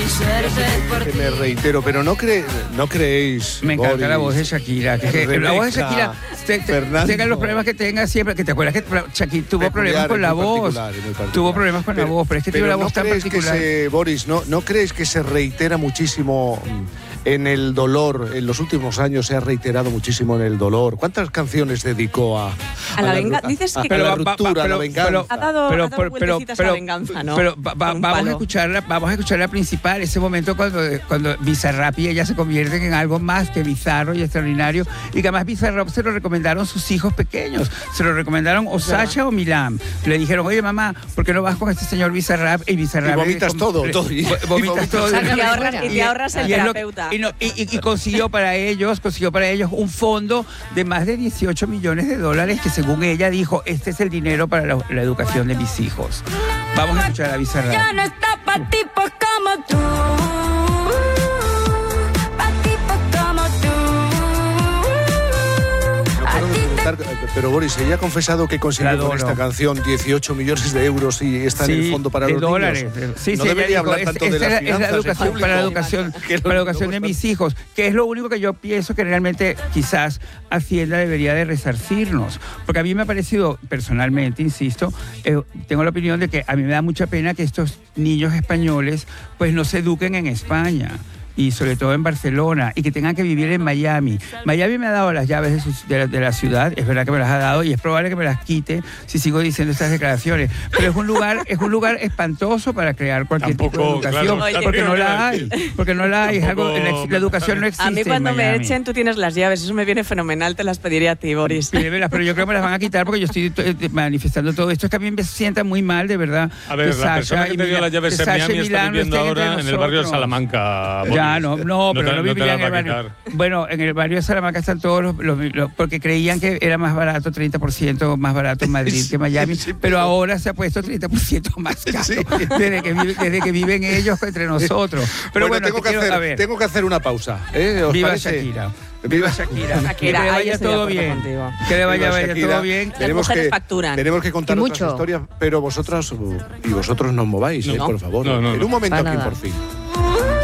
Que me reitero, pero no creéis. Me encanta Boris, la voz de Shakira. La voz de Shakira, tenga los problemas que tenga siempre. Que te acuerdas que Shakira tuvo problemas con la voz. Tuvo problemas con la voz, pero es que tiene la voz tan particular. Boris, ¿no crees que se reitera muchísimo en el dolor? En los últimos años se ha reiterado muchísimo en el dolor. ¿Cuántas canciones dedicó a la venganza? Dices que la ruptura, a la venganza. Ha dado vueltecitas a la venganza, ¿no? Pero vamos a escuchar la principal, ese momento cuando Bizarrap y ella se convierten en algo más que bizarro y extraordinario, y que además Bizarrap se lo recomendaron sus hijos pequeños, se lo recomendaron o Sacha o Milam. Le dijeron, oye mamá, ¿por qué no vas con este señor Bizarrap? Y Bizarrap vomitas todo. Vomitas todo. Y te ahorras el terapeuta. Y consiguió para ellos un fondo de más de 18 millones de dólares que, según ella dijo, este es el dinero para la educación de mis hijos. Vamos a escuchar a Bizarrap. Ya no está pa' tipos como tú. Pero Boris, ella ha confesado que consiguió con esta canción 18 millones de euros y está en el fondo para los dólares. niños. Sí, no debería hablar tanto de las finanzas. Es la educación, para la educación de mis hijos, que es lo único que yo pienso que realmente quizás Hacienda debería de resarcirnos. Porque a mí me ha parecido, personalmente, insisto, tengo la opinión de que a mí me da mucha pena que estos niños españoles pues no se eduquen en España. Y sobre todo en Barcelona, y que tengan que vivir en Miami. Miami me ha dado las llaves de la ciudad, es verdad que me las ha dado, y es probable que me las quite si sigo diciendo estas declaraciones. Pero es un lugar espantoso para crear cualquier tipo de educación, claro, porque no la hay. Porque no la hay, es algo, la educación no existe. A mí cuando en me Miami. echen, tú tienes las llaves, eso me viene fenomenal, te las pediría a ti, Boris. Pero yo creo que me las van a quitar porque yo estoy manifestando todo esto. Es que a mí me sienta muy mal, de verdad. A ver, la persona que te dio las llaves en Miami está viviendo ahora en el barrio de Salamanca, Boris. No, pero no vivían en el barrio. Bueno, en el barrio de Salamanca están todos los porque creían que era más barato, 30% más barato en Madrid que Miami, pero ahora se ha puesto 30% más caro desde que viven ellos entre nosotros. Pero bueno, tengo que hacer una pausa. Viva Shakira. Viva Shakira. Que le vaya todo bien. Que le vaya todo bien. Las mujeres facturan. Tenemos que contar otras historias, pero vosotros no os mováis, por favor. En un momento aquí, por fin.